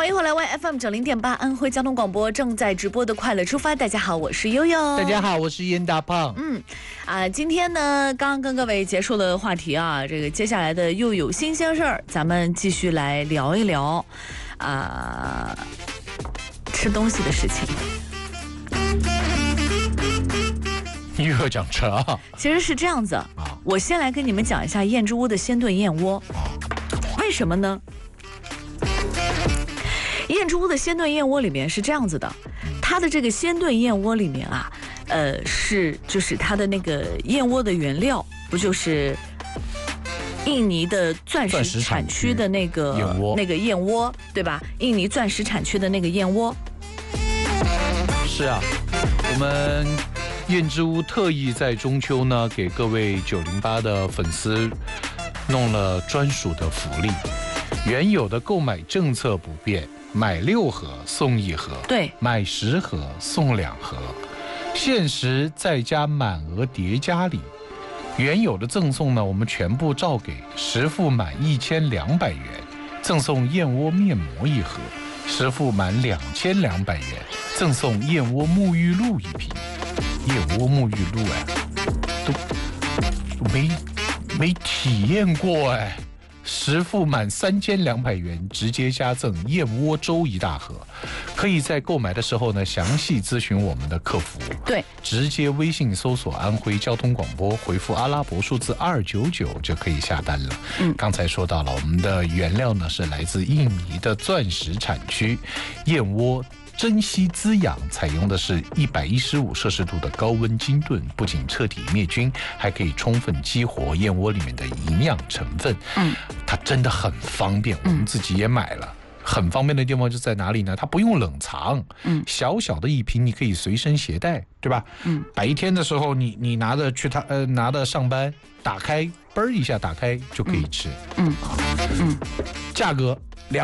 欢迎回来 YFM90.8安徽交通广播正在直播的快乐出发。大家好，我是悠悠。 大家好，我是燕大胖。 今天呢，刚刚跟各位结束了话题啊，这个接下来的又有新鲜事儿，咱们继续来聊一聊吃东西的事情。 又要讲吃啊？ 其实是这样子，我先来跟你们讲一下燕之屋的鲜炖燕窝。为什么呢？燕之屋的鲜炖燕窝里面是这样子的，它的这个鲜炖燕窝里面啊，就是它的那个燕窝的原料，不就是印尼的钻石产区的那个燕窝，对吧？印尼钻石产区的那个燕窝。 是啊，我们燕之屋特意在中秋呢，给各位908的粉丝弄了专属的福利。原有的购买政策不变，买6盒送1盒， 对， 买10盒送2盒，限时再加满额叠加礼。原有的赠送呢，我们全部照给，10付满1200元，赠送燕窝面膜1盒；10付满2200元，赠送燕窝沐浴露1瓶。燕窝沐浴露都没体验过哎。10付满3200元，直接加赠燕窝粥1大盒。可以在购买的时候呢，详细咨询我们的客服。 对， 直接微信搜索安徽交通广播，回复阿拉伯数字299就可以下单了。刚才说到了，我们的原料呢是来自印尼的钻石产区，燕窝珍稀滋养，采用的是115摄氏度的高温精炖，不仅彻底灭菌，还可以充分激活燕窝里面的营养成分。它真的很方便，我们自己也买了。很方便的地方就在哪里呢？它不用冷藏，小小的一瓶你可以随身携带，对吧？白天的时候你拿着去拿着上班，打开嘣一下打开就可以吃。价格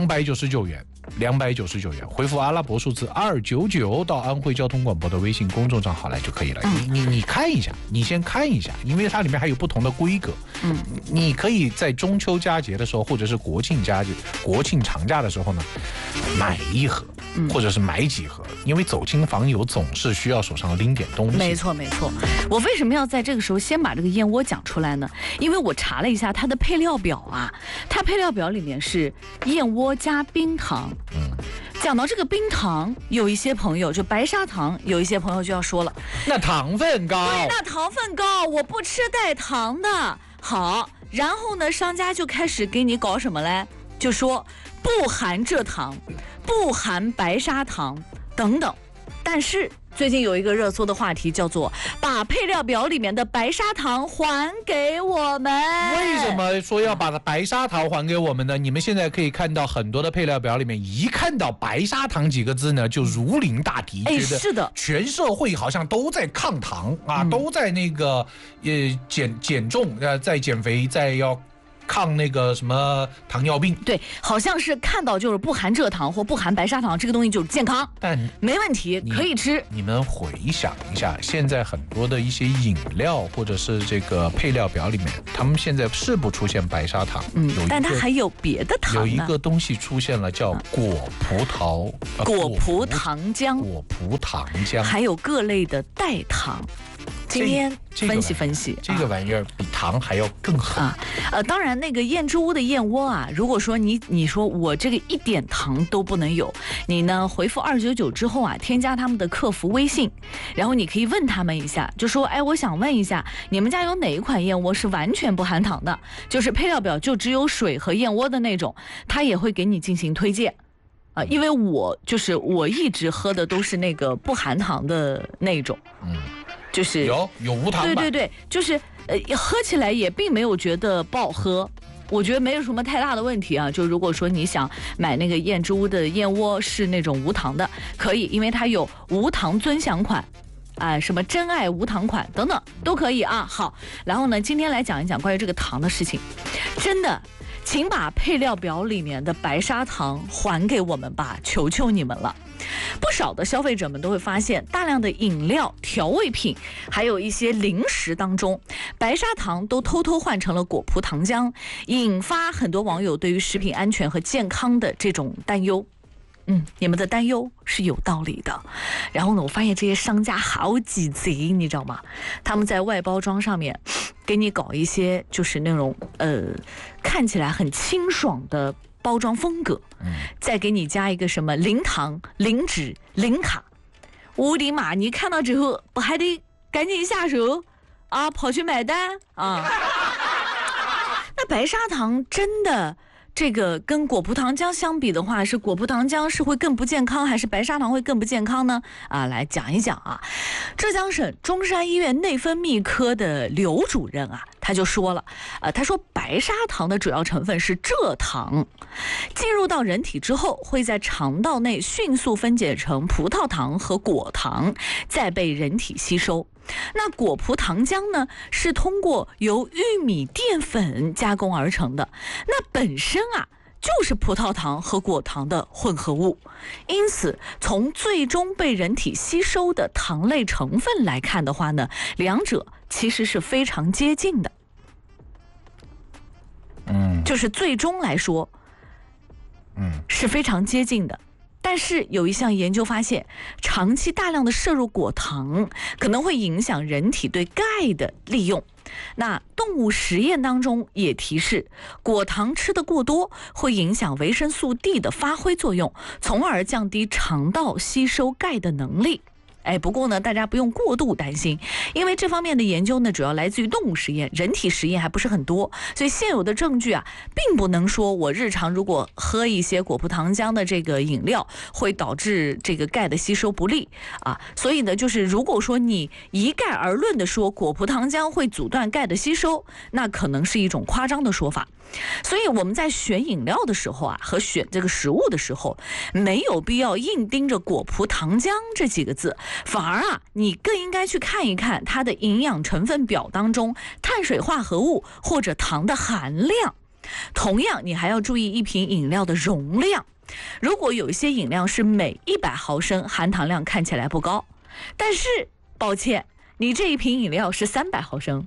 299元。回复阿拉伯数字299到安徽交通广播的微信公众账号来就可以了。你看一下，你先看一下，因为它里面还有不同的规格。你可以在中秋佳节的时候，或者是国庆长假的时候呢，买1盒，或者是买几盒，因为走亲访友总是需要手上拎点东西。 没错。我为什么要在这个时候先把这个燕窝讲出来呢？因为我查了一下它的配料表啊，它配料表里面是燕窝加冰糖。讲到这个冰糖，有一些朋友就白砂糖，有一些朋友就要说了， 那糖分高。 对，那糖分高，我不吃带糖的。好，然后呢，商家就开始给你搞什么嘞？就说不含蔗糖，不含白砂糖等等。但是最近有一个热搜的话题叫做把配料表里面的白砂糖还给我们。 为什么说要把白砂糖还给我们呢？你们现在可以看到很多的配料表里面，一看到白砂糖几个字呢，就如临大敌，觉得是的， 全社会好像都在抗糖啊，都在那个减重在减肥，在要抗那个什么糖尿病。 对，好像是看到就是不含蔗糖或不含白砂糖，这个东西就是健康，但没问题，可以吃。 你们回想一下，现在很多的一些饮料或者是这个配料表里面，他们现在是不出现白砂糖， 但它还有别的糖呢。 有一个东西出现了，叫果葡糖浆， 还有各类的代糖。今天分析这个玩意儿比糖还要更狠当然那个燕之屋的燕窝啊，如果说你说我这个一点糖都不能有，你呢回复299之后啊，添加他们的客服微信，然后你可以问他们一下，就说我想问一下，你们家有哪一款燕窝是完全不含糖的，就是配料表就只有水和燕窝的那种，他也会给你进行推荐。因为我一直喝的都是那个不含糖的那种。就是有无糖版， 对，就是喝起来也并没有觉得不好喝，我觉得没有什么太大的问题啊。就如果说你想买那个燕之屋的燕窝是那种无糖的，可以，因为它有无糖尊享款什么真爱无糖款等等都可以啊。好，然后呢，今天来讲一讲关于这个糖的事情，真的。请把配料表里面的白砂糖还给我们吧，求求你们了。不少的消费者们都会发现，大量的饮料、调味品，还有一些零食当中，白砂糖都偷偷换成了果葡糖浆，引发很多网友对于食品安全和健康的这种担忧。 你们的担忧是有道理的。然后呢，我发现这些商家好几贼，你知道吗？他们在外包装上面给你搞一些就是那种看起来很清爽的包装风格，再给你加一个什么零糖、零脂、零卡。我的妈！你看到之后不还得赶紧下手啊，跑去买单啊？那白砂糖真的这个跟果葡糖浆相比的话，是果葡糖浆是会更不健康，还是白砂糖会更不健康呢？来讲一讲啊。浙江省中山医院内分泌科的刘主任啊，他就说了，他说白砂糖的主要成分是蔗糖，进入到人体之后，会在肠道内迅速分解成葡萄糖和果糖，再被人体吸收。那果葡糖浆呢，是通过由玉米淀粉加工而成的，那本身啊就是葡萄糖和果糖的混合物，因此从最终被人体吸收的糖类成分来看的话呢，两者其实是非常接近的。就是最终来说，是非常接近的。但是有一项研究发现，长期大量的摄入果糖可能会影响人体对钙的利用。那动物实验当中也提示，果糖吃得过多会影响维生素 D 的发挥作用，从而降低肠道吸收钙的能力。不过呢，大家不用过度担心，因为这方面的研究呢，主要来自于动物实验，人体实验还不是很多，所以现有的证据啊，并不能说我日常如果喝一些果葡糖浆的这个饮料，会导致这个钙的吸收不利啊。所以呢，就是如果说你一概而论的说果葡糖浆会阻断钙的吸收，那可能是一种夸张的说法。所以我们在选饮料的时候啊，和选这个食物的时候，没有必要硬盯着果葡糖浆这几个字，反而啊，你更应该去看一看它的营养成分表当中碳水化合物或者糖的含量。同样，你还要注意一瓶饮料的容量。如果有一些饮料是每100毫升含糖量看起来不高，但是抱歉，你这一瓶饮料是300毫升。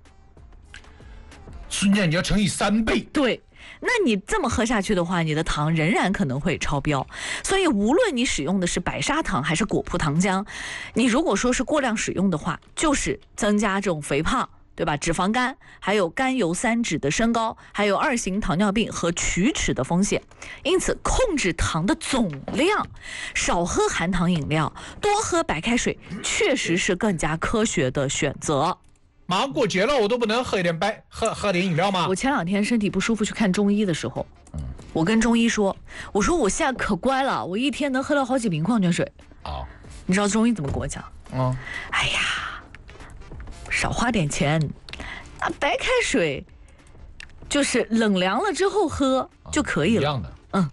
瞬间你要乘以3倍。 对，那你这么喝下去的话，你的糖仍然可能会超标。所以无论你使用的是白砂糖还是果葡糖浆，你如果说是过量使用的话，就是增加这种肥胖，对吧？脂肪肝，还有甘油三酯的升高，还有2型糖尿病和龋齿的风险。因此，控制糖的总量，少喝含糖饮料，多喝白开水，确实是更加科学的选择。 马上过节了，我都不能喝一点喝点饮料吗？ 我前2天身体不舒服去看中医的时候，我跟中医说，我说我现在可乖了，我一天能喝到好几瓶矿泉水。你知道中医怎么跟我讲？哎呀，少花点钱，那白开水就是冷凉了之后喝就可以了。 一样的。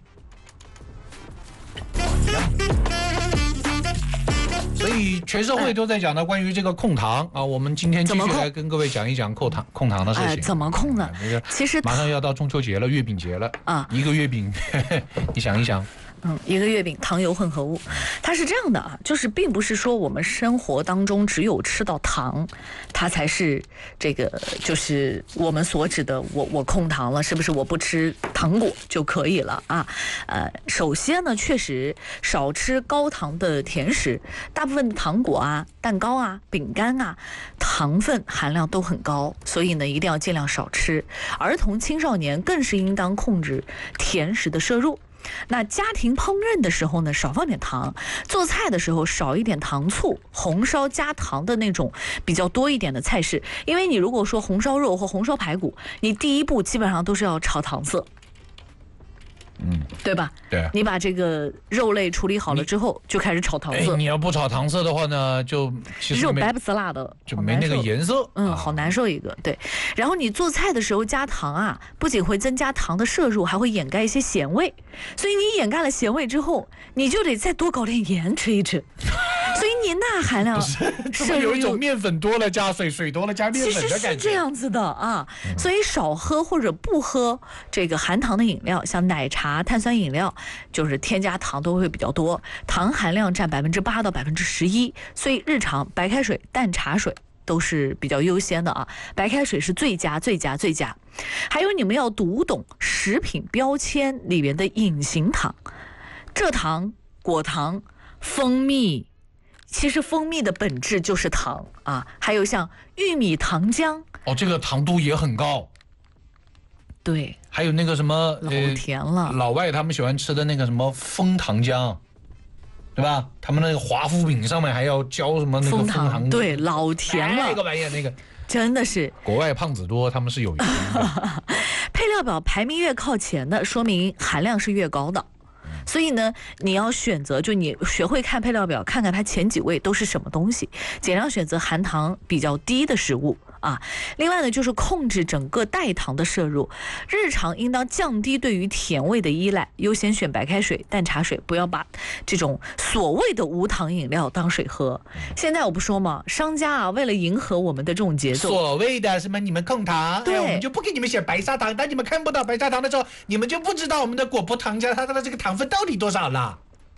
所以全社会都在讲的关于这个控糖啊，我们今天继续来跟各位讲一讲控糖的事情。 怎么控呢？其实马上要到中秋节了，月饼节了啊，一个月饼，你想一想。 一个月饼糖油混合物，它是这样的啊，就是并不是说我们生活当中只有吃到糖，它才是这个就是我们所指的我控糖了，是不是？我不吃糖果就可以了啊？首先呢，确实少吃高糖的甜食，大部分的糖果啊、蛋糕啊、饼干啊，糖分含量都很高，所以呢，一定要尽量少吃。儿童青少年更是应当控制甜食的摄入。那家庭烹饪的时候呢，少放点糖；做菜的时候少一点糖醋，红烧加糖的那种比较多一点的菜式。因为你如果说红烧肉或红烧排骨，你第一步基本上都是要炒糖色。对吧？ 对， 你把这个肉类处理好了之后，就开始炒糖色。 你要不炒糖色的话呢，就其实肉白不呲辣的， 就没那个颜色。 好难受一个。对，然后你做菜的时候加糖啊，不仅会增加糖的摄入，还会掩盖一些咸味。所以你掩盖了咸味之后，你就得再多搞点盐吃一吃。所以你钠含量摄入有一种面粉多了加水，水多了加面粉的感觉。 其实是这样子的啊，所以少喝或者不喝这个含糖的饮料，像奶茶、碳酸饮料，就是添加糖都会比较多，糖含量占8%到11%。所以日常白开水、淡茶水都是比较优先的啊，白开水是最佳。还有你们要读懂食品标签里面的隐形糖。 蔗糖、果糖、蜂蜜，其实蜂蜜的本质就是糖啊，还有像玉米糖浆， 这个糖度也很高。 对， 还有那个什么老甜了， 老外他们喜欢吃的那个什么枫糖浆，对吧？他们那个华夫饼上面还要浇什么那个枫糖， 对，老甜了， 那个玩意儿那个真的是。 国外胖子多，他们是有原因的。 配料表排名越靠前的，说明含量是越高的。所以呢，你要选择，就你学会看配料表，看看它前几位都是什么东西，尽量选择含糖比较低的食物啊。另外呢，就是控制整个代糖的摄入，日常应当降低对于甜味的依赖，优先选白开水、淡茶水，不要把这种所谓的无糖饮料当水喝。现在我不说嘛，商家啊，为了迎合我们的这种节奏， 所谓的什么你们控糖， 对， 我们就不给你们选白砂糖，当你们看不到白砂糖的时候，你们就不知道我们的果葡糖浆它的这个糖分到底多少了。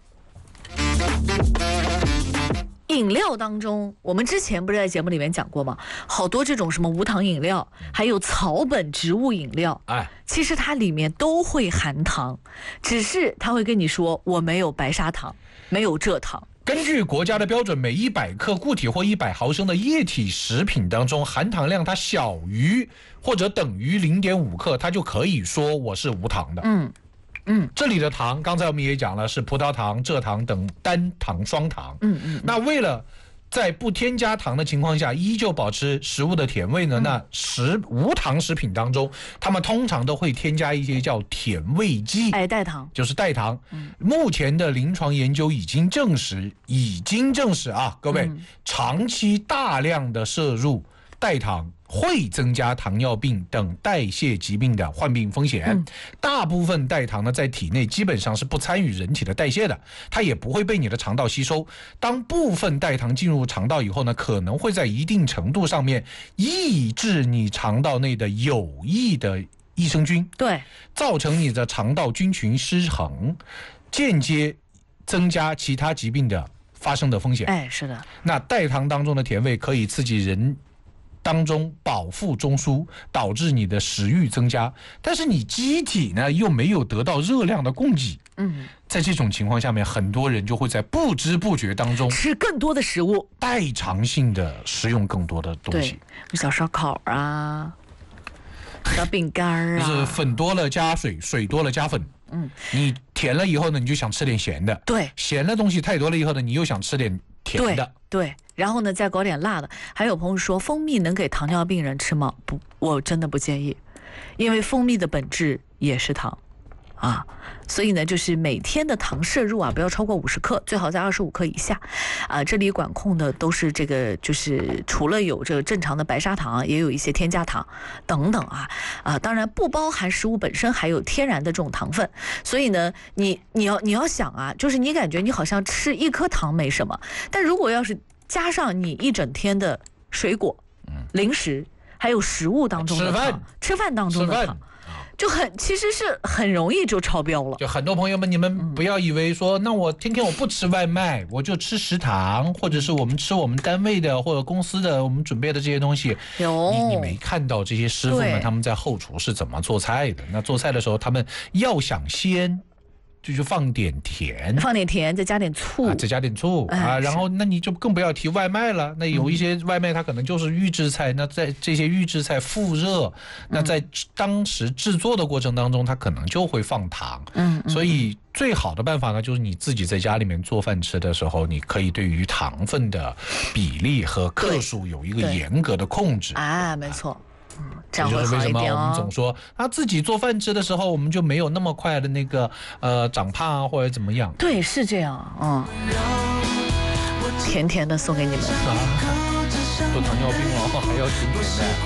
饮料当中，我们之前不是在节目里面讲过吗？好多这种什么无糖饮料，还有草本植物饮料，其实它里面都会含糖，只是它会跟你说我没有白砂糖，没有蔗糖。 根据国家的标准，每100克固体或100毫升的液体食品当中，含糖量它小于或者等于0.5克，它就可以说我是无糖的。这里的糖，刚才我们也讲了，是葡萄糖、蔗糖等单糖、双糖。那为了在不添加糖的情况下，依旧保持食物的甜味呢，那无糖食品当中，他们通常都会添加一些叫甜味剂， 代糖， 就是代糖。目前的临床研究已经证实啊，各位，长期大量的摄入代糖会增加糖尿病等代谢疾病的患病风险。大部分代糖呢，在体内基本上是不参与人体的代谢的，它也不会被你的肠道吸收。当部分代糖进入肠道以后呢，可能会在一定程度上面抑制你肠道内的有益的益生菌， 对， 造成你的肠道菌群失衡，间接增加其他疾病的发生的风险。 是的。 那代糖当中的甜味可以刺激人当中饱腹中枢，导致你的食欲增加，但是你机体呢又没有得到热量的供给。在这种情况下面，很多人就会在不知不觉当中吃更多的食物， 代偿性的食用更多的东西， 小烧烤啊，小饼干啊， 就是粉多了加水，水多了加粉。你甜了以后呢，你就想吃点咸的， 对， 咸的东西太多了以后呢，你又想吃点甜的， 对，然后呢再搞点辣的。还有朋友说蜂蜜能给糖尿病人吃吗？不，我真的不建议，因为蜂蜜的本质也是糖啊，所以呢，就是每天的糖摄入啊，不要超过50克，最好在25克以下啊。这里管控的都是这个，就是除了有这个正常的白砂糖，也有一些添加糖等等啊。当然不包含食物本身还有天然的这种糖分，所以呢，你要想啊，就是你感觉你好像吃1颗糖没什么，但如果要是加上你一整天的水果、零食，还有食物当中的糖，吃饭当中的糖。就其实是很容易就超标了。 就很多朋友们，你们不要以为说，那我天天我不吃外卖，我就吃食堂，或者是我们吃我们单位的或者公司的我们准备的这些东西。你没看到这些师傅们他们在后厨是怎么做菜的？那做菜的时候，他们要想鲜，就放点甜， 再加点醋， 然后那你就更不要提外卖了。那有一些外卖它可能就是预制菜，那在这些预制菜复热，那在当时制作的过程当中，它可能就会放糖。所以最好的办法呢，就是你自己在家里面做饭吃的时候，你可以对于糖分的比例和克数有一个严格的控制。 没错。这样就是为什么我们总说自己做饭吃的时候，我们就没有那么快的那个长胖或者怎么样。 对，是这样。甜甜的送给你们。 都糖尿病了，还要甜甜的。